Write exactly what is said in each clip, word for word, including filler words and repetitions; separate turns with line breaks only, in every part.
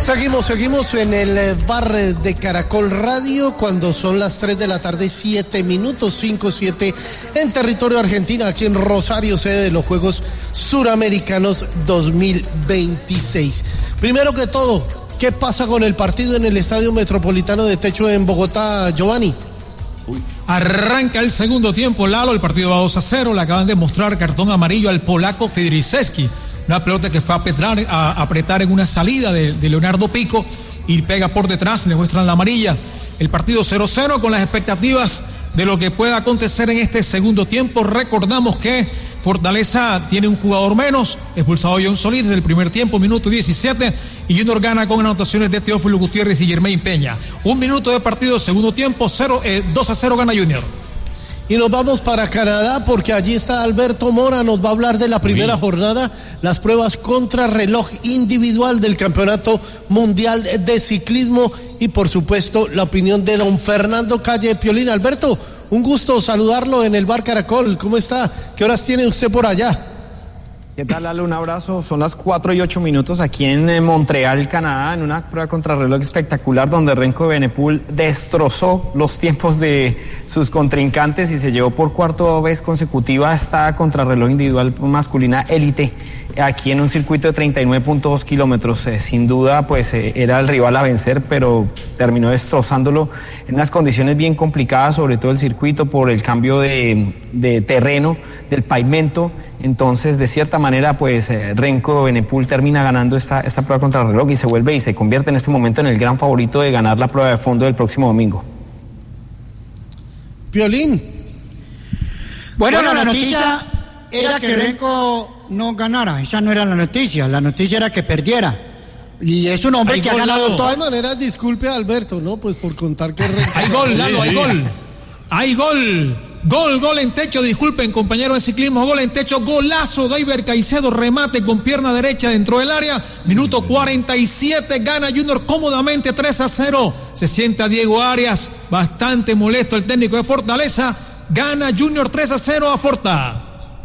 Seguimos, seguimos en el bar de Caracol Radio cuando son las tres de la tarde, siete minutos, cinco siete en territorio argentino, aquí en Rosario, sede de los Juegos Suramericanos dos mil veintiséis. Primero que todo, ¿qué pasa con el partido en el Estadio Metropolitano de Techo en Bogotá, Giovanni?
Uy. Arranca el segundo tiempo, Lalo, el partido va dos a cero, le acaban de mostrar cartón amarillo al polaco Fedriszewski. Una pelota que fue a apretar, a apretar en una salida de, de Leonardo Pico y pega por detrás, le muestran la amarilla. El partido cero cero con las expectativas de lo que pueda acontecer en este segundo tiempo. Recordamos que Fortaleza tiene un jugador menos, expulsado John Solís desde el primer tiempo, minuto diecisiete, y Junior gana con anotaciones de Teófilo Gutiérrez y Germain Peña. Un minuto de partido, segundo tiempo, cero, eh, dos a cero gana Junior.
Y nos vamos para Canadá porque allí está Alberto Mora, nos va a hablar de la primera sí. jornada, las pruebas contrarreloj individual del Campeonato Mundial de Ciclismo y por supuesto la opinión de don Fernando Calle Piolín. Alberto, un gusto saludarlo en el bar Caracol, ¿cómo está? ¿Qué horas tiene usted por allá?
¿Qué tal, Lalo? Un abrazo. Son las cuatro y ocho minutos aquí en Montreal, Canadá, en una prueba contrarreloj espectacular donde Renko Evenepoel destrozó los tiempos de sus contrincantes y se llevó por cuarta vez consecutiva esta contrarreloj individual masculina élite aquí en un circuito de treinta y nueve punto dos kilómetros. Eh, sin duda, pues eh, era el rival a vencer, pero terminó destrozándolo en unas condiciones bien complicadas, sobre todo el circuito por el cambio de, de terreno, del pavimento. Entonces, de cierta manera, pues eh, Renko Evenepoel termina ganando esta, esta prueba contrarreloj y se vuelve y se convierte en este momento en el gran favorito de ganar la prueba de fondo del próximo domingo.
Piolín.
Bueno, bueno la, la noticia, noticia era que Renko no ganara, esa no era la noticia, la noticia era que perdiera. Y es un hombre hay que gol, ha ganado
de
todo.
todas maneras, disculpe a Alberto, ¿no? Pues por contar que Renko...
Hay gol, Lalo, hay gol. Hay gol. Gol, gol en techo, disculpen compañeros de ciclismo, gol en techo, golazo de Iber Caicedo, remate con pierna derecha dentro del área, minuto cuarenta y siete, gana Junior cómodamente tres a cero, se sienta Diego Arias, bastante molesto el técnico de Fortaleza, gana Junior tres a cero a Forta.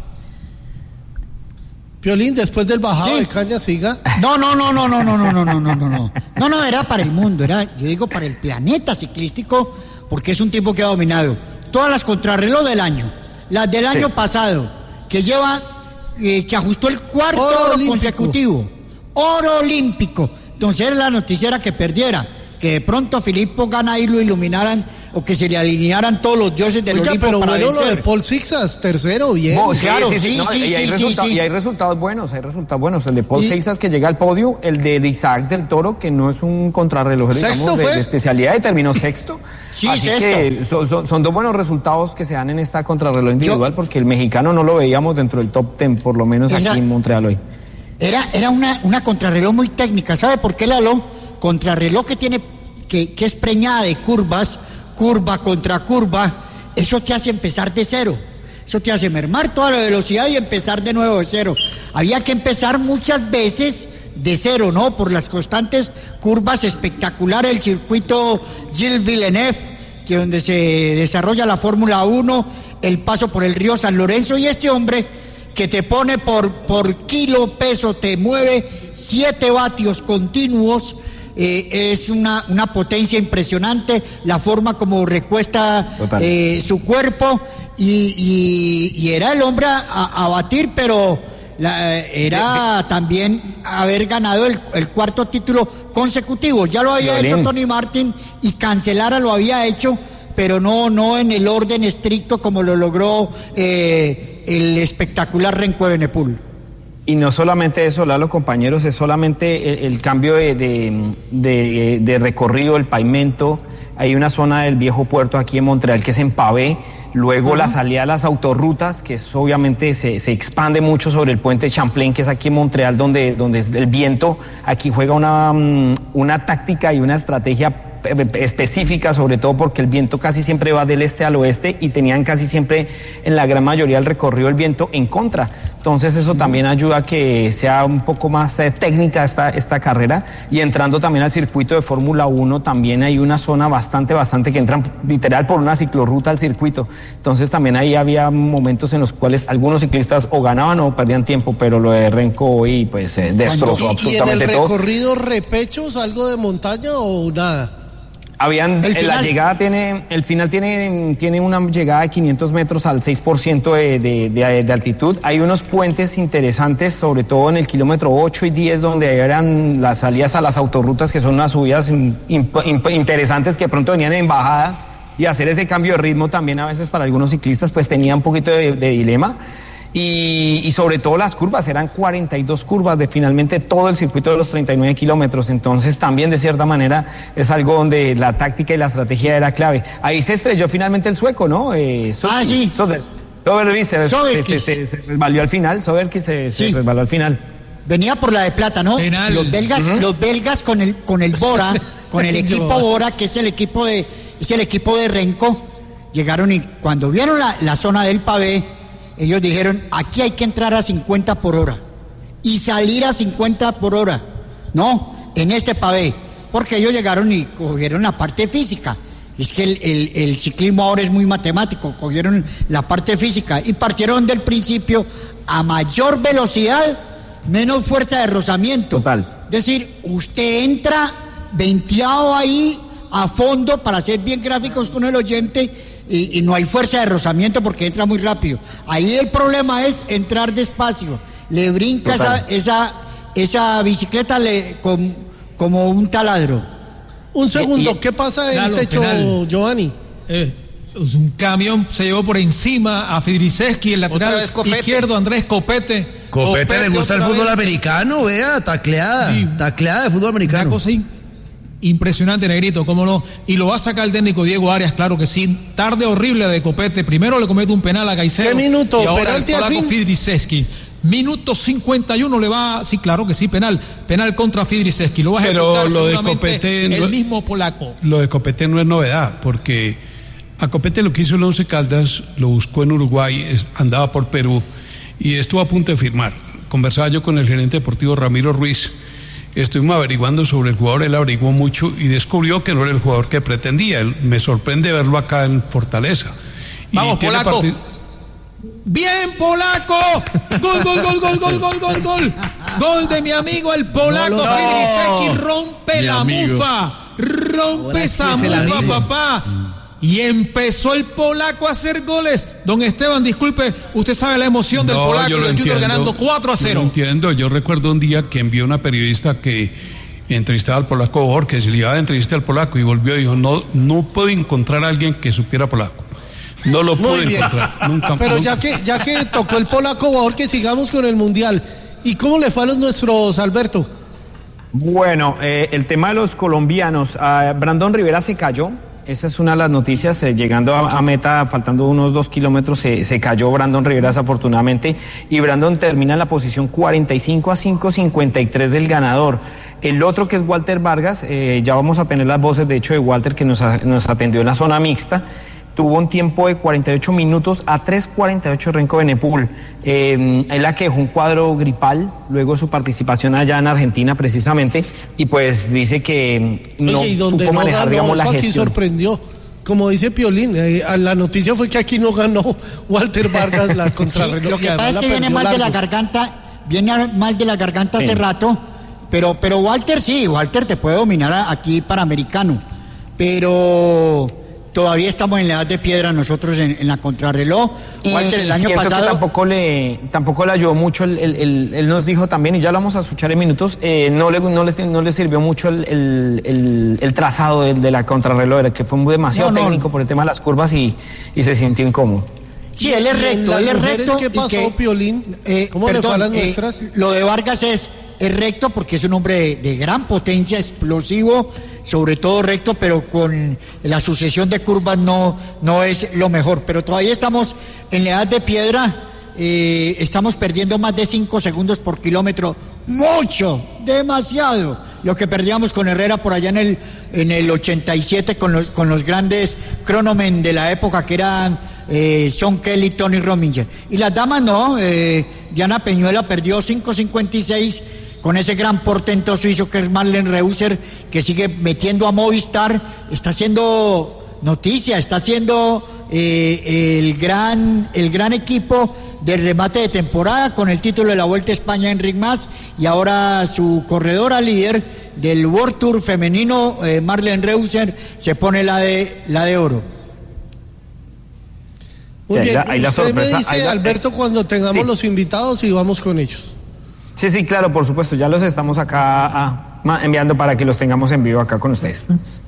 Piolín, después del bajado sí. de caña, siga.
No, no, no, no, no, no, no, no, no, no, no, no, no, no, era para el mundo, era, yo digo para el planeta ciclístico, porque es un tiempo que ha dominado. Todas las contrarreloj del año, las del año sí. pasado, que lleva, eh, que ajustó el cuarto oro, oro consecutivo, oro olímpico. Entonces la noticia era que perdiera, que de pronto Filippo gana y lo iluminaran, o que se le alinearan todos los dioses del
Oiga,
Olimpo
pero
para
bueno,
vencer.
lo de Paul Sixas, tercero, bien.
Oh, sí,
claro,
sí, sí,
sí,
no,
sí,
y, hay
sí,
resulta-
sí,
y hay resultados buenos, hay resultados buenos. El de Paul
¿Y?
Sixas que llega al podio, el de Isaac del Toro, que no es un contrarreloj, digamos, de, de especialidad y terminó sexto.
Sí,
Así
sexto.
que son, son, son dos buenos resultados que se dan en esta contrarreloj individual, Yo, porque el mexicano no lo veíamos dentro del top ten, por lo menos era, aquí en Montreal hoy.
Era, era una, una contrarreloj muy técnica. ¿Sabe por qué, Lalo? Contrarreloj que tiene, que, que es preñada de curvas, curva contra curva, eso te hace empezar de cero. Eso te hace mermar toda la velocidad y empezar de nuevo de cero. Había que empezar muchas veces de cero, ¿no? Por las constantes curvas espectaculares, el circuito Gilles Villeneuve, que donde se desarrolla la Fórmula uno, el paso por el río San Lorenzo, y este hombre que te pone por, por kilo peso, te mueve siete vatios continuos. Eh, es una, una potencia impresionante, la forma como recuesta eh, su cuerpo, y, y, y era el hombre a, a batir, pero la, era también haber ganado el, el cuarto título consecutivo. Ya lo había Violín. hecho Tony Martin, y Cancellara lo había hecho, pero no, no en el orden estricto como lo logró eh, el espectacular Renko Evenepoel.
Y no solamente eso, Lalo, compañeros, es solamente el, el cambio de, de, de, de recorrido, el pavimento. Hay una zona del viejo puerto aquí en Montreal que es en pavé, luego uh-huh. la salida a las autorrutas, que es, obviamente se, se expande mucho sobre el puente Champlain, que es aquí en Montreal, donde, donde el viento aquí juega una, una táctica y una estrategia específica, sobre todo porque el viento casi siempre va del este al oeste y tenían casi siempre en la gran mayoría del recorrido el viento en contra. Entonces eso también ayuda a que sea un poco más eh, técnica esta, esta carrera, y entrando también al circuito de Fórmula uno también hay una zona bastante, bastante que entran literal por una ciclorruta al circuito. Entonces también ahí había momentos en los cuales algunos ciclistas o ganaban o perdían tiempo, pero lo de Renko hoy pues eh, destrozó absolutamente todo.
¿Y en el recorrido repechos algo de montaña o nada?
Habían, el la llegada tiene, el final tiene, tiene una llegada de quinientos metros al seis por ciento de, de, de, de altitud. Hay unos puentes interesantes, sobre todo en el kilómetro ocho y diez, donde eran las salidas a las autorrutas, que son unas subidas in, in, in, interesantes que de pronto venían en bajada, y hacer ese cambio de ritmo también a veces para algunos ciclistas pues tenía un poquito de, de dilema. Y, y sobre todo las curvas, eran cuarenta y dos curvas de finalmente todo el circuito de los treinta y nueve kilómetros, entonces también de cierta manera es algo donde la táctica y la estrategia era clave. Ahí se estrelló finalmente el sueco, ¿no? Eh,
so ah, sí.
Soder, Soder, se, se, se, se, se resbaló al final, Soderquist se,
sí.
se resbaló al final.
Venía por la de plata, ¿no?
Penal.
Los belgas, uh-huh. los belgas con el, con el Bora, con el equipo Bora, que es el equipo de, es el equipo de Renko, llegaron y cuando vieron la, la zona del pavé, ellos dijeron, aquí hay que entrar a cincuenta por hora y salir a cincuenta por hora, no, en este pavé, porque ellos llegaron y cogieron la parte física. Es que el, el, el ciclismo ahora es muy matemático, cogieron la parte física y partieron del principio a mayor velocidad, menos fuerza de rozamiento.
Total.
Es decir, usted entra venteado ahí a fondo, para ser bien gráficos con el oyente, Y, y no hay fuerza de rozamiento porque entra muy rápido. Ahí el problema es entrar despacio. Le brinca esa, esa, esa bicicleta le, con, como un taladro.
Un segundo, y, y, ¿qué pasa en el techo, penal. Giovanni?
Eh, un camión se llevó por encima a Fidriseski, el lateral izquierdo, Andrés Copete.
Copete, Copete le gusta el fútbol vez. americano, vea, tacleada, sí. tacleada de fútbol americano.
Una cosa in, impresionante, Negrito, cómo no. Y lo va a sacar el técnico Diego Arias, claro que sí. Tarde horrible de Copete. Primero le comete un penal a Caicedo.
¿Qué minuto?
Y ahora
¿Penalti
el polaco Fidriseski. Minuto cincuenta y uno le va, sí, claro que sí, penal. Penal contra Fidriseski. Lo va a ejecutar
Pero lo de Copete
el
no,
mismo polaco.
Lo de Copete no es novedad, porque a Copete lo que hizo el Once Caldas, lo buscó en Uruguay, es, andaba por Perú y estuvo a punto de firmar. Conversaba yo con el gerente deportivo Ramiro Ruiz. Estuvimos averiguando sobre el jugador, él averiguó mucho y descubrió que no era el jugador que pretendía. Él, me sorprende verlo acá en Fortaleza.
Vamos, y polaco. Partid... Bien, polaco. Gol, gol, gol, gol, gol, gol, gol, gol. Gol de mi amigo el polaco no, no. Fidriseski, rompe mi la amigo. mufa. Rompe Ahora esa mufa, papá. Y empezó el polaco a hacer goles. Don Esteban, disculpe, usted sabe la emoción del no, polaco y del Junior ganando cuatro a cero.
Yo lo entiendo, yo recuerdo un día que envió una periodista que entrevistaba al polaco Borges, le iba a entrevistar al polaco y volvió y dijo, no, no puedo encontrar a alguien que supiera polaco. No lo puedo encontrar. Nunca,
Pero
nunca.
ya que, ya que tocó el polaco Borges, sigamos con el Mundial. ¿Y cómo le fue a los nuestros, Alberto?
Bueno, eh, el tema de los colombianos, uh, Brandon Rivera se cayó. Esa es una de las noticias, eh, llegando a, a meta, faltando unos dos kilómetros, se, se cayó Brandon Rivera desafortunadamente, y Brandon termina en la posición cuarenta y cinco a cinco cincuenta y tres del ganador. El otro, que es Walter Vargas, eh, ya vamos a tener las voces de hecho de Walter, que nos, a, nos atendió en la zona mixta, tuvo un tiempo de cuarenta y ocho minutos a tres cuarenta y ocho Renko Benepul. Eh, él la que dejó un cuadro gripal luego de su participación allá en Argentina precisamente, y pues dice que no
Oye, y donde
supo
no
manejar,
ganó,
digamos, la
aquí
gestión.
Sorprendió, como dice Piolín, eh, la noticia fue que aquí no ganó Walter Vargas la contrarreloj.
Sí, lo que pasa es que viene mal largo. de la garganta, viene mal de la garganta sí. hace rato, pero, pero Walter sí, Walter te puede dominar aquí Panamericano, pero todavía estamos en la edad de piedra nosotros en, en la contrarreloj.
Y,
Walter, el año pasado
tampoco le tampoco le ayudó mucho. El, el, el, él nos dijo también, y ya lo vamos a escuchar en minutos, eh, no, le, no, le, no le sirvió mucho el, el, el, el trazado de, de la contrarreloj, que fue demasiado no, no. técnico por el tema de las curvas y, y se sintió incómodo.
Sí, él es recto, él es recto.
¿Qué pasó, que, Piolín?
Eh,
¿Cómo
perdón,
le fue a las
eh,
nuestras?
Lo de Vargas es, es recto porque es un hombre de, de gran potencia, explosivo, sobre todo recto, pero con la sucesión de curvas no, no es lo mejor. Pero todavía estamos en la edad de piedra, eh, estamos perdiendo más de cinco segundos por kilómetro, mucho, demasiado. lo que perdíamos con Herrera por allá en el, en el ochenta y siete con los, con los grandes cronomen de la época que eran eh, Sean Kelly, Tony Rominger. Y las damas no, eh, Diana Peñuela perdió cinco cincuenta y seis con ese gran portento suizo que es Marlen Reusser, que sigue metiendo a Movistar, está haciendo noticia, está haciendo eh, el, gran, el gran equipo del remate de temporada con el título de la Vuelta a España, Enric Mas, y ahora su corredora líder del World Tour femenino, eh, Marlen Reusser, se pone la de, la de oro.
Muy
ahí
bien,
la, ahí la
usted
sorpresa,
me dice,
ahí la,
Alberto,
eh,
cuando tengamos
sí.
los invitados y vamos con ellos.
Sí, sí, claro, por supuesto, ya los estamos acá ah, enviando para que los tengamos en vivo acá con ustedes.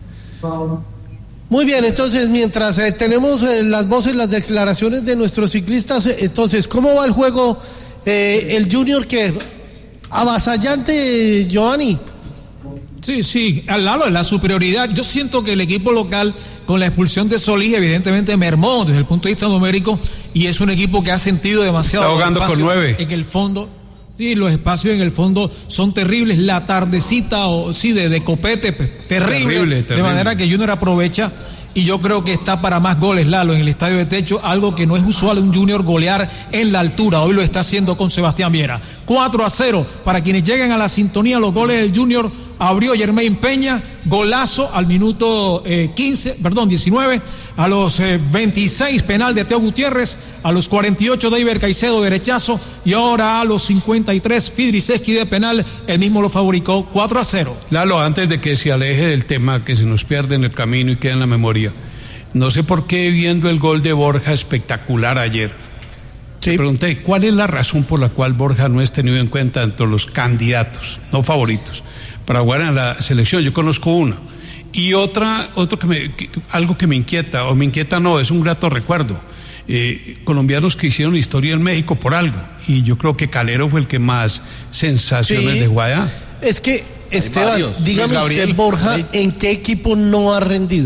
Muy bien, entonces, mientras eh, tenemos eh, las voces, las declaraciones de nuestros ciclistas, eh, entonces, ¿cómo va el juego? Eh, el Junior, que avasallante, Giovanni.
Sí, sí, al lado de la superioridad. Yo siento que el equipo local, con la expulsión de Solís, evidentemente mermó desde el punto de vista numérico, y es un equipo que ha sentido demasiado.
Está jugando con nueve.
En el fondo. Sí, los espacios en el fondo son terribles. La tardecita, o sí, de, de copete, pues, terrible,
terrible, terrible.
De manera que Junior aprovecha, y yo creo que está para más goles, Lalo, en el estadio de techo, algo que no es usual un Junior golear en la altura. Hoy lo está haciendo con Sebastián Viera. cuatro a cero para quienes lleguen a la sintonía. Los goles del Junior abrió Germain Peña, golazo al minuto eh, quince, perdón, diecinueve, a los eh, veintiséis penal de Teo Gutiérrez, a los cuarenta y ocho de Iber Caicedo, derechazo, y ahora a los cincuenta y tres Fidriseski de penal, el mismo lo fabricó. Cuatro a cero.
Lalo, antes de que se aleje del tema que se nos pierde en el camino y queda en la memoria, no sé por qué, viendo el gol de Borja espectacular ayer,
Sí.
me pregunté, ¿cuál es la razón por la cual Borja no es tenido en cuenta entre los candidatos, no favoritos, para jugar en la selección? Yo conozco una. Y otra, otro que me, que, algo que me inquieta, o me inquieta no, es un grato recuerdo. Eh, colombianos que hicieron historia en México por algo. Y yo creo que Calero fue el que más sensaciones
Sí.
dejó allá.
Es que, Esteban,
varios.
dígame
Luis
usted,
Gabriel.
Borja,
Sí.
¿en qué equipo no ha rendido?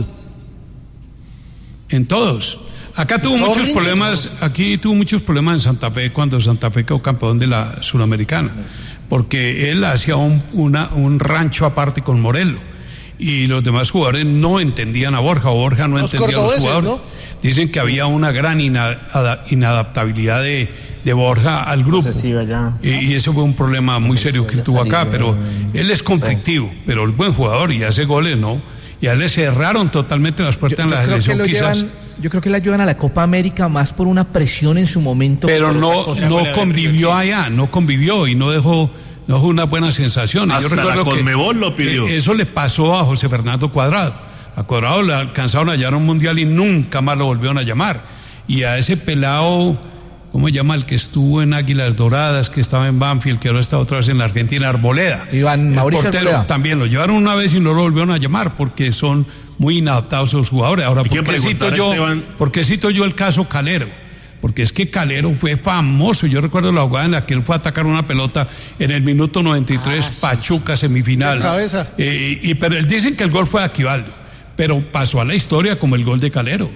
En todos. Acá tuvo
Todos
muchos
rinden.
problemas, aquí tuvo muchos problemas en Santa Fe cuando Santa Fe quedó campeón de la Suramericana, porque él hacía un, una, un rancho aparte con Morelo, y los demás jugadores no entendían a Borja, o Borja no
Los
entendía a los
cordobeses,
jugadores.
¿no?
Dicen que había una gran inada- inadaptabilidad de, de Borja al grupo,
Excesiva ya.
y, y eso fue un problema muy serio que tuvo acá, pero él es conflictivo, pero es buen jugador y hace goles, ¿no? Y a él le cerraron totalmente las puertas en la
creo que
selección,
lo
quizás.
llevan, yo creo que la ayudan a la Copa América más por una presión en su momento.
Pero
que por
no,
otra cosa.
no convivió allá, no convivió y no dejó, no dejó una buena sensación. Y
Hasta la Conmebol lo pidió.
Eso le pasó a José Fernando Cuadrado. A Cuadrado le alcanzaron a hallar un mundial y nunca más lo volvieron a llamar. Y a ese pelado, ¿cómo se llama? El que estuvo en Águilas Doradas, que estaba en Banfield, que ahora está otra vez en la Argentina, Arboleda.
Iván
El
Mauricio
portero,
Arboleda.
también lo llevaron una vez y no lo volvieron a llamar porque son muy inadaptados a los jugadores. Ahora,
Hay que
¿por qué cito
preguntar,
yo,
Esteban.
¿por qué cito yo el caso Calero? Porque es que Calero fue famoso. Yo recuerdo la jugada en la que él fue a atacar una pelota en el minuto noventa y tres, Pachuca, semifinal.
De cabeza.
Eh, y, pero él dicen que el gol fue de Aquivaldo, pero pasó a la historia como el gol de Calero.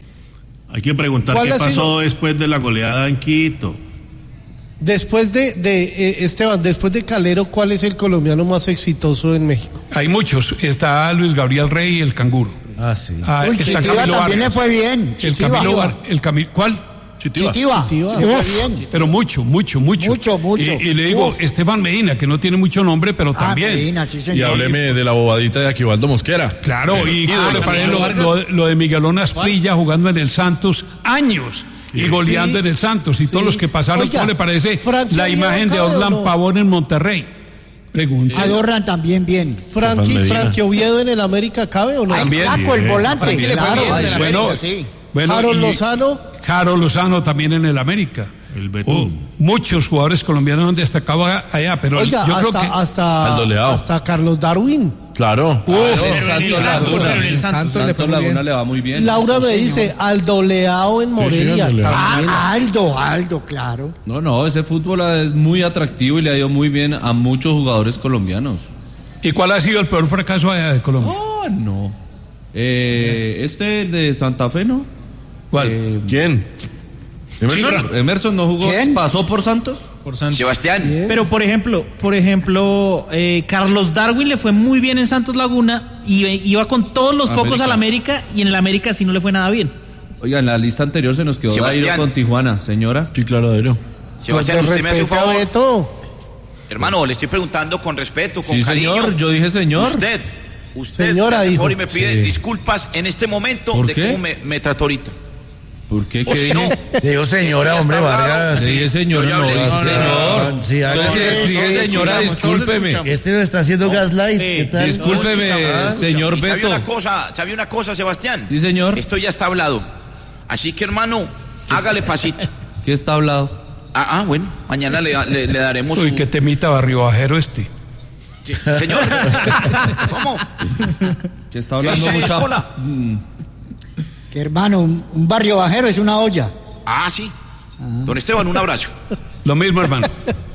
Hay que preguntar
¿Cuál
qué
ha
pasó
sido?
después de la goleada en Quito.
Después de, de eh, Esteban, después de Calero, ¿cuál es el colombiano más exitoso en México?
Hay muchos. Está Luis Gabriel Rey, el canguro.
Ah, sí.
Ah,
Uy,
está
Chitiva
Camilo
también le
Vargas.
fue bien.
El
Chitiva.
Camilo Var- el Camilo, ¿cuál?
Chitiba.
Chitiva.
Chitiva.
Le fue
Uf,
bien.
pero mucho, mucho, mucho.
Mucho, mucho.
Y, y le digo,
Uf.
Esteban Medina, que no tiene mucho nombre, pero
Ah,
también.
Medina, sí,
Y
señor.
hábleme de la bobadita de Aquivaldo Mosquera.
Claro, y
Ídolo,
¿cómo le parece lo,
Camilo
lo- lo de Miguelón Asprilla jugando en el Santos años y goleando
Sí.
en el Santos y todos
Sí.
los que pasaron?
Oiga,
¿Cómo le parece
¿Frankie
la imagen de
Oviedo cabe o
Orlán
no?
Pavón en Monterrey? Pregunta.
Adorran también bien.
Frankie,
Medina.
Frankie Oviedo en el América, ¿cabe o no?
Ay,
También.
flaco, el volante.
Frankie le fue
Claro.
bien en el
Bueno,
América, sí.
bueno,
Harold
y
Lozano.
Harold Lozano también en el América.
El Betún.
Oh, muchos jugadores colombianos han destacado allá, pero
Oiga,
yo creo
hasta,
que
hasta,
Aldo Leao.
hasta Carlos Darwin.
Claro.
Uf,
Santos Laguna. El Santos le fue muy bien.
le va muy bien.
Laura me dice, Aldo Leao en Morelia.
Aldo Leao.
también.
Ah, Aldo, Aldo, claro.
No, no, ese fútbol es muy atractivo y le ha ido muy bien a muchos jugadores colombianos.
¿Y cuál ha sido el peor fracaso allá de Colombia?
Oh, no. Eh, este, el de Santa Fe, ¿no?
¿Cuál?
Eh,
¿Quién? ¿Emerson?
Emerson no jugó,
¿Quién?
pasó por Santos.
Por Santos.
Sebastián.
Bien.
Pero por ejemplo, por ejemplo, eh, Carlos Darwin le fue muy bien en Santos Laguna y eh, iba con todos los
América.
focos al América y en el América sí no le fue nada bien.
Oiga, en la lista anterior se nos quedó
Sebastián.
Dairo con Tijuana, señora.
Sí, claro, Dairo.
Sebastián,
Pues,
usted me hace un
respete a
favor.
Beto.
Hermano, le estoy preguntando con respeto, con
Sí,
cariño.
señor, yo dije señor.
Usted, usted
Señora,
me hace
dijo.
favor y me pide
Sí.
disculpas en este momento
¿Por
de
qué?
cómo me, me trató ahorita.
¿Por qué?
O
¿Qué
si
dije?
no,
Dijo señora,
esto ya
hombre,
está hablado.
Vargas.
Le dije señora,
Yo ya
no,
hablé.
dije
No, no,
señor.
Sí,
Entonces,
algo-
si le dije
todos
señora,
escuchamos, todos
discúlpeme.
escuchamos.
Este lo está haciendo gaslight. ¿Qué tal?
Discúlpeme,
Ah,
señor
Y sabía
Beto.
una cosa, sabía una cosa, Sebastián.
Sí, señor.
Esto ya está hablado. Así que, hermano, hágale pasito.
¿Qué está hablado?
Ah, ah, bueno, mañana le, le, le daremos
Uy,
su-
qué temita barrio bajero este.
Sí, señor. ¿Cómo?
¿Qué está hablando
¿Qué dice
mucha?
Escola?
Mm,
Que hermano, un, un barrio bajero es una olla.
Ah, sí. Don Esteban, un abrazo.
Lo mismo, hermano.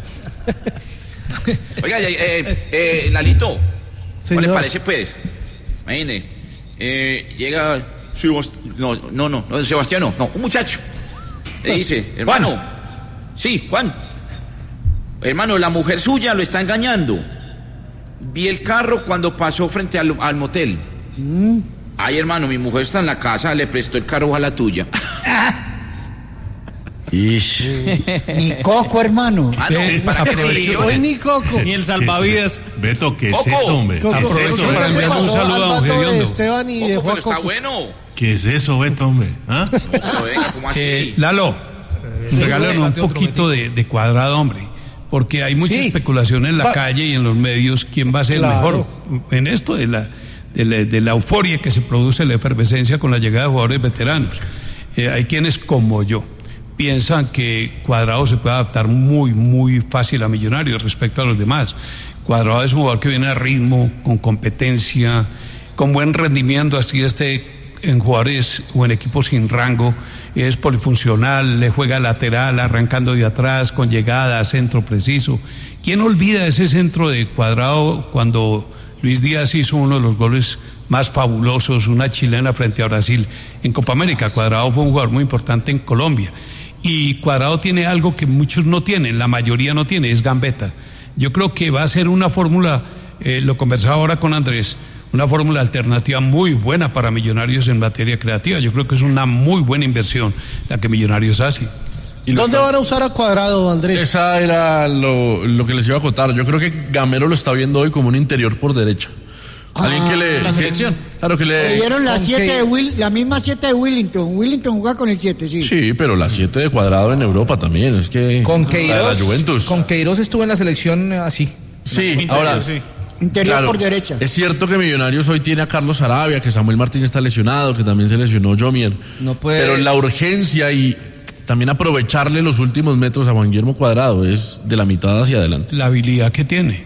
Oiga, eh, eh, eh, Lalito, ¿cuál
Señor.
le parece, pues? Imagine, eh, llega... Sebast- No, no, no, no, Sebastián, no, no, un muchacho. Le dice, hermano, sí, Juan, hermano, la mujer suya lo está engañando. Vi el carro cuando pasó frente al, al motel. Ay, hermano, mi mujer está en la casa, le prestó el carro a la tuya.
Ish.
Ni coco, hermano.
Ah, no, para que se
Hoy
ilusionen.
ni Coco.
Ni el salvavidas.
Beto, ¿qué es
Coco.
eso, hombre?
Coco.
¿Qué es
Aprovecho
eso?
¿Qué
para
le
enviarle un
pasó
saludo
al
a don
vato de
Gediondo.
Esteban y
Coco,
dejó a
pero está
Coco?
bueno.
¿Qué es eso, Beto, hombre? ¿Ah?
Pero venga, ¿cómo así?
Eh, Lalo, regálanos un poquito de, de cuadrado, hombre. Porque hay mucha
Sí.
especulación en la
Va-
calle y en los medios quién va a ser
Claro.
el mejor. En esto de la, de la, de la euforia que se produce, la efervescencia con la llegada de jugadores veteranos. Eh, hay quienes, como yo, piensan que Cuadrado se puede adaptar muy, muy fácil a Millonarios respecto a los demás. Cuadrado es un jugador que viene a ritmo, con competencia, con buen rendimiento, así esté en jugadores o en equipos sin rango, es polifuncional, le juega lateral, arrancando de atrás, con llegada, centro preciso. ¿Quién olvida ese centro de Cuadrado cuando Luis Díaz hizo uno de los goles más fabulosos, una chilena frente a Brasil en Copa América? Cuadrado fue un jugador muy importante en Colombia. Y Cuadrado tiene algo que muchos no tienen, la mayoría no tiene, es gambeta. Yo creo que va a ser una fórmula, eh, lo conversaba ahora con Andrés, una fórmula alternativa muy buena para Millonarios en materia creativa. Yo creo que es una muy buena inversión la que Millonarios hace.
Y lo
¿Dónde
está-
van a usar a Cuadrado, Andrés?
Esa era lo, lo que les iba a contar. Yo creo que Gamero lo está viendo hoy como un interior por derecha. Alguien que le...
la
que-
selección.
claro que
Le
le...
dieron la
¿con
siete
qué?
de Will, la misma siete de Willington. Willington jugaba con el siete, sí.
Sí, pero la siete de Cuadrado en Europa también. Es que...
Con
la de
Queiroz,
la Juventus.
con Queiroz estuvo en la selección eh, así.
Sí,
Interior,
ahora...
sí.
Interior
Claro,
por derecha.
Es cierto que Millonarios hoy tiene a Carlos Arabia, que Samuel Martínez está lesionado, que también se lesionó Jomier.
No puede-
Pero la urgencia y también aprovecharle los últimos metros a Juan Guillermo Cuadrado es de la mitad hacia adelante.
La habilidad que tiene.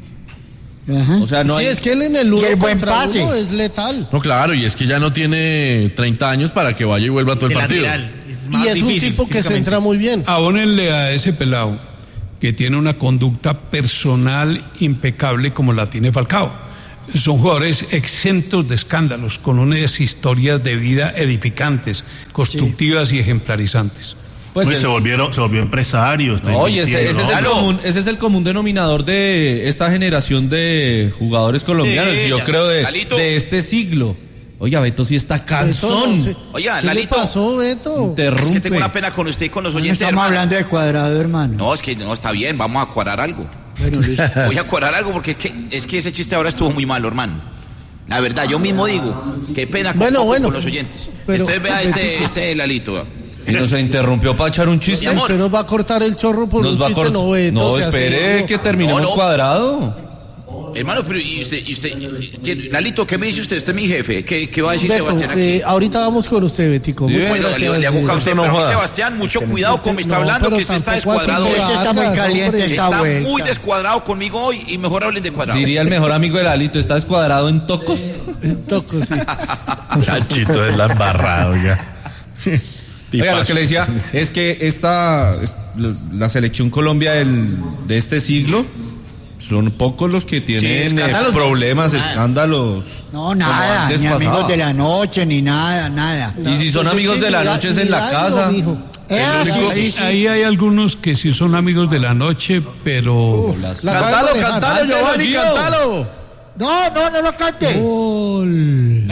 Ajá.
O sea, no
sí,
hay...
es que él en el uno
Y el buen
contra
pase.
uno es letal.
No, claro, y es que ya no tiene treinta años para que vaya y vuelva todo el
De
partido.
lateral. Es más
Y es un
difícil
tipo que se
físicamente.
entra muy bien.
Abónenle a ese pelado que tiene una conducta personal impecable como la tiene Falcao. Son jugadores exentos de escándalos, con unas historias de vida edificantes, constructivas y ejemplarizantes.
Pues
Uy,
es-
se, volvieron, se volvió empresario. Está
Oye, ese, ese es el
invirtiendo, ¿no?
común, ese es el común denominador de esta generación de jugadores colombianos,
Sí,
y yo
ya.
creo de,
Lalito.
de este siglo. Oiga, Beto sí está
Beto,
cansón.
no sé.
Oiga,
¿Qué
Lalito.
le pasó, Beto?
Interrumpe.
Es que tengo una pena con usted y con los
No
oyentes,
estamos
hermano.
hablando de Cuadrado, hermano.
No, es que no está bien, vamos a cuadrar algo.
Bueno, listo.
Voy a cuadrar algo porque es que, es que ese chiste ahora estuvo muy malo, hermano. La verdad, yo mismo digo, qué pena con,
Bueno,
poco
bueno.
con los oyentes.
Pero-
Entonces vea este, este Lalito. vea.
Y nos interrumpió para echar un chiste.
Mi amor.
Usted nos va a cortar el chorro por
Nos
un
va a
chiste,
cort-
no, Beto.
No,
sea
espere
serio.
que terminemos
No, no.
Cuadrado.
Hermano, pero y usted, y usted, y- Lalito, ¿qué me dice usted? Usted es mi jefe. ¿Qué, qué va a decir
Beto,
Sebastián aquí?
eh, ahorita vamos con usted, Betico. Muchas
Bueno,
gracias.
le, le hago
eh,
caso a usted,
no
pero a mí,
joda.
Sebastián, mucho cuidado con me está
No,
hablando,
pero
que usted está
tampoco así
descuadrado
de
hoy.
Este está muy
Vargas,
caliente,
hombre.
está
Está
vuelta.
muy descuadrado conmigo hoy y mejor hablen de cuadrado.
Diría el mejor amigo de Lalito, ¿está descuadrado en tocos?
Toco, sí.
Chachito es la embarrada, oiga.
Oiga, lo que le decía es que esta, es- la selección Colombia del, de este siglo son pocos los que tienen eh,
escándalos, no.
problemas,
Nada.
escándalos.
No,
como
nada,
antes
ni
pasaba.
amigos de la noche, ni nada, nada.
Y si son
Pues es
amigos
que
de la
ni da-
noche es
ni
en la
daño,
casa.
mijo.
Eh,
El
sí,
único-
sí, sí.
Ahí hay algunos que sí son amigos de la noche, pero...
Uh, la
Cantalo,
sabe manejar.
cantalo, Giovanni,
Gio.
cantalo.
No, no, no lo cante.
Gol.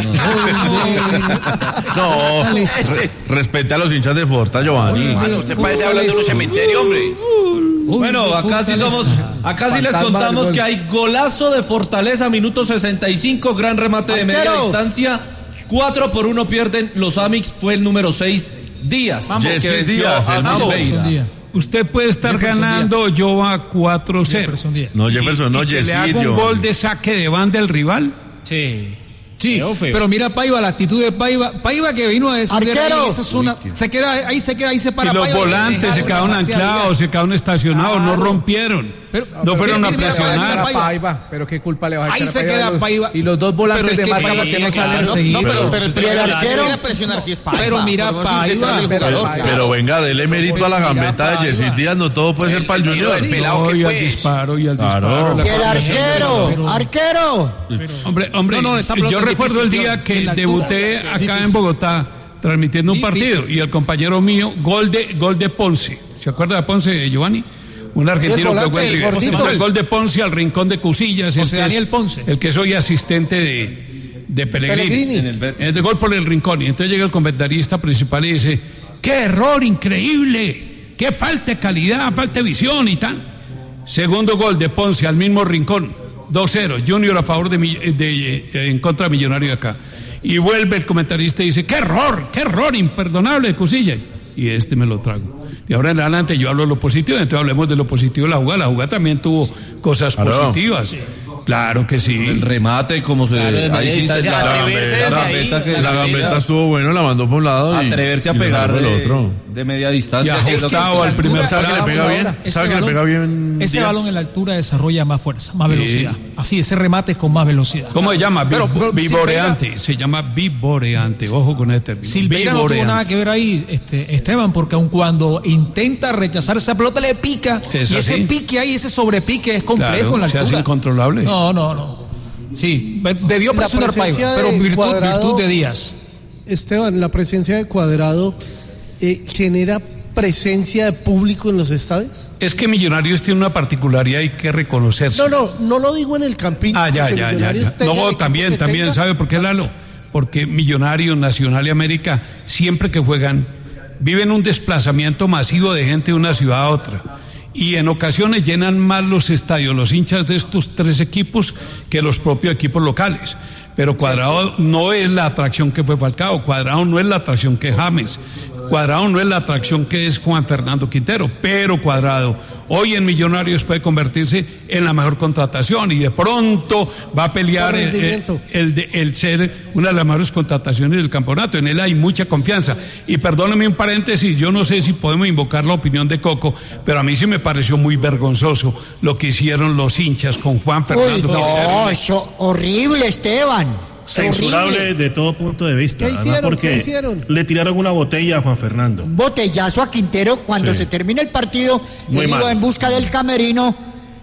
No, re- respete a los hinchas de Forta, Giovanni.
Mano, usted parece hablando de un cementerio, hombre.
Bueno, acá sí somos, acá sí les contamos que hay golazo de Fortaleza, minuto sesenta y cinco, gran remate de media
Arquero.
distancia, cuatro por uno pierden los Amix, fue el número seis, Díaz,
Jesse
que venció
Díaz,
a
el
Silveira.
Díaz.
Usted puede estar
Jefferson
ganando, yo va cuatro cero.
Jefferson Díaz.
No, Jefferson, no,
y que
Jesse,
le haga un
Giovanni.
gol de saque de banda del rival.
Sí.
Sí,
Feo, feo.
pero mira Paiva, la actitud de Paiva. Paiva que vino a defender
Arquero.
ahí en esa zona. Se queda, ahí se queda, ahí se para
Y los
Paiva,
volantes
dejaron
se
la
quedaron
partida
anclados,
Díaz.
se quedaron estacionados, no
Claro.
rompieron.
Pero-
no
pero
fueron
mira,
a
mira, mira,
presionar.
mira,
Paiva, pero qué culpa le va a
Ahí
echar a
se
Paiva
queda
a los-
Paiva.
Y los dos volantes
Pero
de
es que
marca
Paiva
que no
tiene que
salen.
perseguir.
No, pero, pero,
Y el arquero.
presionar si es Paiva.
Pero mira,
Por lo menos
Paiva,
detrás del
pero-
jugador, claro.
Pero venga, dele mérito a la
Mira,
gambeta de
Paiva.
Jesse Díaz, no todo puede ser para el
el tiro
Junior.
del pelado
No,
que
y al
pues.
disparo, y al
Claro.
disparo. la
Y el
combinación.
arquero, arquero.
Hombre, hombre,
No, no, esa pelota
yo
es
recuerdo el
difícil,
día
pero
que
en la
debuté
altura,
acá
difícil.
en Bogotá transmitiendo un
Difícil.
partido y el compañero mío, gol de gol de Ponce. ¿Se acuerda de Ponce, Giovanni? Un argentino
El
que
volante,
fue
el
el,
gordito.
el gol de Ponce al rincón de Cusillas. el
José
que es-
Daniel Ponce.
El que soy asistente de, de Pellegrini.
Pellegrini.
En el Betis.
Es de gol por el rincón. Y entonces llega el comentarista principal y dice, ¡qué error increíble! ¡Qué falta de calidad, falta de visión y tal! Segundo gol de Ponce al mismo rincón. dos cero. Junior a favor de, mi- de- de- en contra de Millonario de acá. Y vuelve el comentarista y dice, ¡qué error! ¡Qué error imperdonable de Cusillas! Y este me lo trago. Y ahora en adelante yo hablo de lo positivo, entonces hablemos de lo positivo de la jugada. La jugada también tuvo cosas
Claro.
positivas. Claro que sí.
El remate, como se...
Claro, de media
ahí sí se...
distancia,
La,
atreverse
la
desde ahí,
gambeta que...
La gambeta estuvo bueno, la mandó por un lado y
Atreverse a
y le
pegar
sacó el
de,
otro.
de media
Y
distancia. que es lo que-
ajustado al primer
¿Sabe que le
plano.
pega bien?
Ese
¿Sabe que le
balón-
pega bien?
Ese
Díaz?
balón en la altura desarrolla más fuerza, más velocidad. Así, ese remate con más velocidad.
¿Cómo se llama?
Pero,
Vivo-
pero
vivoreante. Se llama vivoreante. Ojo con este término.
Silveira no tuvo
Vivoreante.
nada que ver ahí, este, Esteban, porque aun cuando intenta rechazar esa pelota le pica.
Es
y ese
así.
pique ahí, ese sobrepique es complejo
Claro,
en la
se
altura.
hace incontrolable.
No, no, no. Sí, be- debió
La
presionar
presencia
Paiva, pero
de
virtud,
Cuadrado-
virtud de Díaz.
Esteban, la presencia de Cuadrado eh, genera presencia de público en los estadios.
Es que Millonarios tiene una particularidad, hay que reconocerse.
No, no, no lo digo en el campín.
Ah, ya,
porque
ya, ya,
Millonarios
ya.
tenga el
No,
equipo
también,
que
también,
tenga.
¿sabe por qué, Lalo? Porque Millonarios, Nacional y América, siempre que juegan, viven un desplazamiento masivo de gente de una ciudad a otra. Y en ocasiones llenan más los estadios, los hinchas de estos tres equipos, que los propios equipos locales. Pero Cuadrado no es la atracción que fue Falcao, Cuadrado no es la atracción que es James, Cuadrado no es la atracción que es Juan Fernando Quintero, pero Cuadrado hoy en Millonarios puede convertirse en la mejor contratación y de pronto va a pelear
Por
el,
rendimiento.
el, el de- el ser una de las mejores contrataciones del campeonato. En él hay mucha confianza. Y perdóneme un paréntesis, yo no sé si podemos invocar la opinión de Coco, pero a mí sí me pareció muy vergonzoso lo que hicieron los hinchas con Juan
Uy,
Fernando
no,
Quintero.
eso horrible, Esteban.
Censurable
Horrible.
de todo punto de vista.
¿Qué
además
hicieron?
porque
¿Qué hicieron?
le tiraron una botella a Juan Fernando.
Un botellazo a Quintero cuando
Sí.
se termina el partido,
Muy
él iba
mal.
en busca del camerino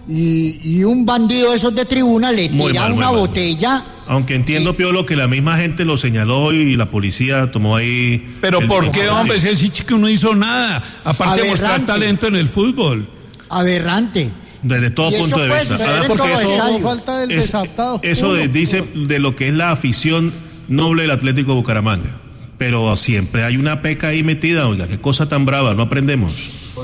y, y un bandido de esos de tribuna le
Muy
tira
mal, muy
una
mal.
botella.
Aunque entiendo, Piolo, que la misma gente lo señaló y la policía tomó ahí.
Pero
el-
¿por qué, hombre? Si ese chico no hizo nada, aparte de mostrar
Aberrante.
talento en el fútbol.
Aberrante.
Desde todo
Y eso
punto de
puede
vista.
suceder
Además,
en
porque
todo
eso,
estadio.
No falta el
es-
desaptado.
eso de-
Uno.
dice de lo que es la afición noble del Atlético de Bucaramanga. Pero siempre hay una peca ahí metida, oiga, qué cosa tan brava, no aprendemos.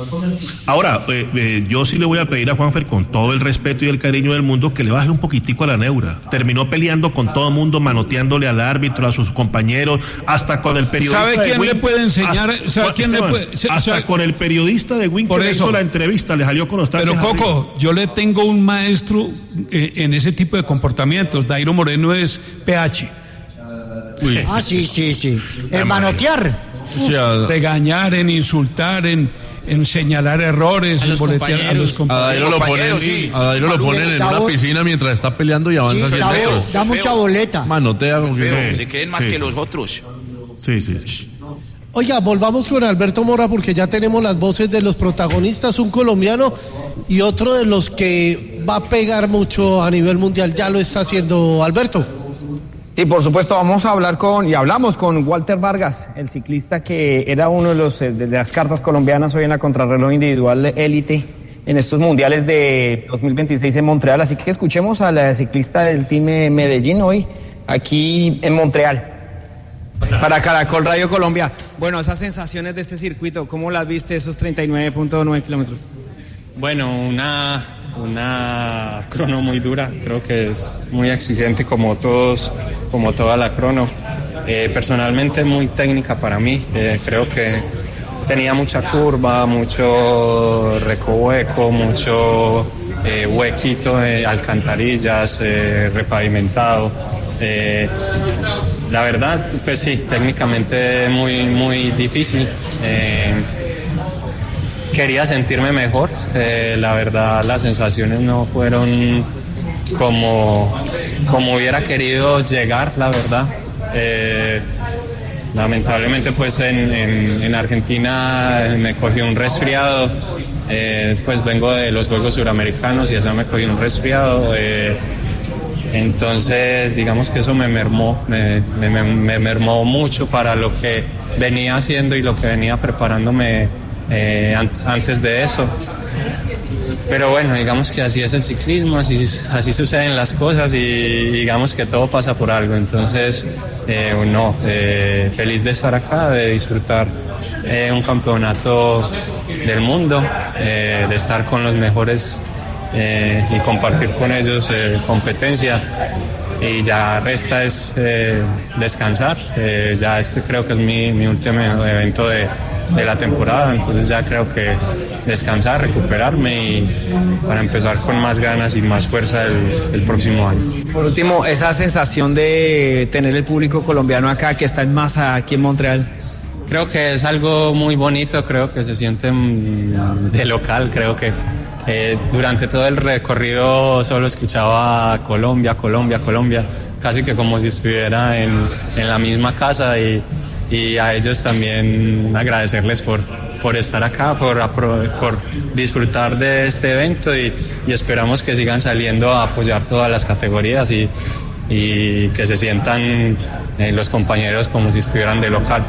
Ahora, eh, eh, yo sí le voy a pedir a Juanfer, con todo el respeto y el cariño del mundo, que le baje un poquitico a la neura. Terminó peleando con todo el mundo, manoteándole al árbitro, a sus compañeros, hasta con el periodista.
¿Sabe
de
quién
Win-
le puede enseñar?
Hasta,
¿Sabe quién le
Esteban,
puede- se-
hasta
sabe-
con el periodista de Win que
Por
le
eso.
hizo la entrevista, le salió con los taches
Pero
arriba.
Coco, yo le tengo un maestro eh, en ese tipo de comportamientos. Dairo Moreno es P H.
Uy.
Ah, sí, sí, sí.
Ah,
El manotear.
Sí, a-
Regañar, en insultar, en, en señalar errores,
A
en
los
boletear a los
compañeros.
A
compañeros.
Dairo lo ponen,
compañeros, sí.
a Dairo lo
Maluco,
ponen en
da
una
voz.
piscina mientras está peleando y
Sí,
avanza cien
da,
metros.
da
feo.
mucha boleta.
Manotea como que
Feo,
no.
se creen más
Sí,
que
sí.
los otros.
Sí, sí, sí.
Oiga, volvamos con Alberto Mora porque ya tenemos las voces de los protagonistas, un colombiano y otro de los que va a pegar mucho a nivel mundial. Ya lo está haciendo Alberto.
Sí, por supuesto, vamos a hablar con, y hablamos con Walter Vargas, el ciclista que era uno de, los, de las cartas colombianas hoy en la contrarreloj individual élite en estos mundiales de dos mil veintiséis en Montreal. Así que escuchemos a la ciclista del Team Medellín hoy, aquí en Montreal. Para Caracol Radio Colombia. Bueno, esas sensaciones de este circuito, ¿cómo las viste, esos treinta y nueve punto nueve kilómetros?
Bueno, una, una crono muy dura, creo que es muy exigente como todos, como toda la crono. Eh, personalmente muy técnica para mí, eh, creo que tenía mucha curva, mucho recoveco, mucho eh, huequito de alcantarillas, eh, repavimentado. Eh, la verdad, pues sí, técnicamente muy, muy difícil. Eh, quería sentirme mejor. Eh, la verdad, las sensaciones no fueron como, como hubiera querido llegar, la verdad. Eh, lamentablemente, pues en, en, en Argentina me cogí un resfriado. Eh, pues vengo de los Juegos Suramericanos y eso me cogí un resfriado. Eh, Entonces, digamos que eso me mermó, me, me, me mermó mucho para lo que venía haciendo y lo que venía preparándome eh, an- antes de eso. Pero bueno, digamos que así es el ciclismo, así, así suceden las cosas y digamos que todo pasa por algo. Entonces, eh, no, eh, feliz de estar acá, de disfrutar eh, un campeonato del mundo, eh, de estar con los mejores Eh, y compartir con ellos eh, competencia, y ya resta es eh, descansar. Eh, ya este creo que es mi, mi último evento de, de la temporada, entonces ya creo que descansar, recuperarme y para empezar con más ganas y más fuerza el, el próximo año.
Por último, esa sensación de tener el público colombiano acá, que está en masa aquí en Montreal.
Creo que es algo muy bonito, creo que se siente de local, creo que Eh, durante todo el recorrido solo escuchaba Colombia, Colombia, Colombia, casi que como si estuviera en, en la misma casa, y, y a ellos también agradecerles por, por estar acá, por, por disfrutar de este evento, y, y esperamos que sigan saliendo a apoyar todas las categorías y, y que se sientan eh, los compañeros como si estuvieran de local.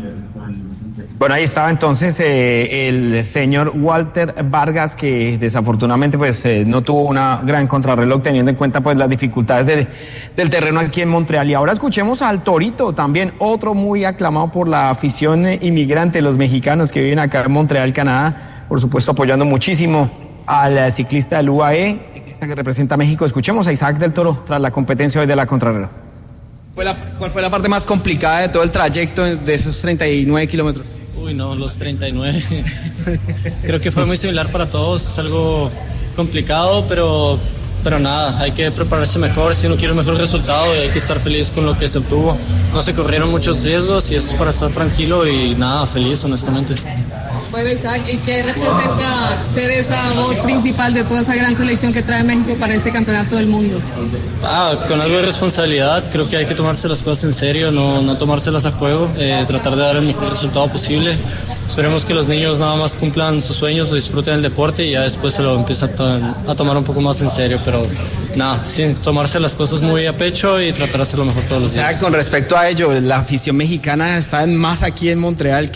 Bueno, ahí estaba entonces eh, el señor Walter Vargas, que desafortunadamente pues eh, no tuvo una gran contrarreloj, teniendo en cuenta pues las dificultades de, del terreno aquí en Montreal. Y ahora escuchemos al Torito, también otro muy aclamado por la afición eh, inmigrante, los mexicanos que viven acá en Montreal, Canadá, por supuesto apoyando muchísimo al eh, ciclista del U A E, ciclista que representa a México. Escuchemos a Isaac del Toro tras la competencia hoy de la contrarreloj. ¿Cuál fue la parte más complicada de todo el trayecto de esos treinta y nueve kilómetros?
Uy, no, los treinta y nueve. Creo que fue muy similar para todos. Es algo complicado, pero, pero nada, hay que prepararse mejor si uno quiere un mejor resultado, y hay que estar feliz con lo que se obtuvo. No se corrieron muchos riesgos y eso es para estar tranquilo y nada, feliz, honestamente.
Bueno, Isaac, ¿y qué representa ser esa voz principal de toda esa gran selección que trae México para este campeonato del mundo?
Ah, con algo de responsabilidad, creo que hay que tomarse las cosas en serio, no, no tomárselas a juego, eh, tratar de dar el mejor resultado posible. Esperemos que los niños nada más cumplan sus sueños, disfruten el deporte y ya después se lo empiezan a, to- a tomar un poco más en serio, pero nada, sin tomarse las cosas muy a pecho y tratar de hacer lo mejor todos los días.
O sea, con respecto a ello, la afición mexicana está en más aquí en Montreal que